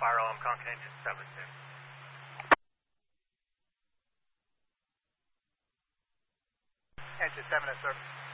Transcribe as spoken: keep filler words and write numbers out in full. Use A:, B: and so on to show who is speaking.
A: fire alarm, Concord engine seven two. Engine seven at service.